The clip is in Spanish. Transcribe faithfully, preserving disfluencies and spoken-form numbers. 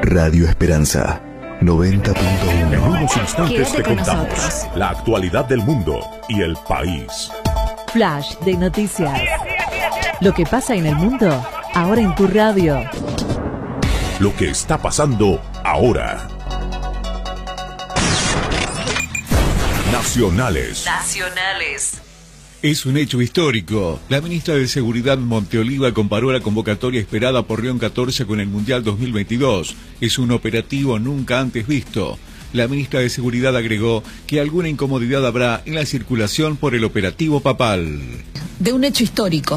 Radio Esperanza noventa punto uno. En unos instantes Quédate te con contamos nosotros. la actualidad del mundo y el país. Flash de noticias. Lo que pasa en el mundo, ahora en tu radio. Lo que está pasando ahora. Nacionales. Nacionales. Es un hecho histórico. La ministra de Seguridad Monteoliva comparó la convocatoria esperada por León catorce con el Mundial dos mil veintidós. Es un operativo nunca antes visto. La ministra de Seguridad agregó que alguna incomodidad habrá en la circulación por el operativo papal. De un hecho histórico.